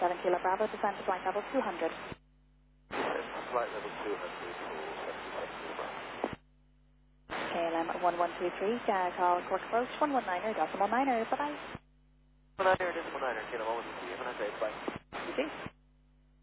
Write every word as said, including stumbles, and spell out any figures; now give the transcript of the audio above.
seven Kilo Bravo, descend to flight level two hundred. Flight level two hundred for seventy-five Kilo Bravo. K L M one one two three, uh, call Cork approach one one niner, decimal niner, bye-bye. one niner, decimal niner, Kilo one one two three, have a nice day, bye. You too.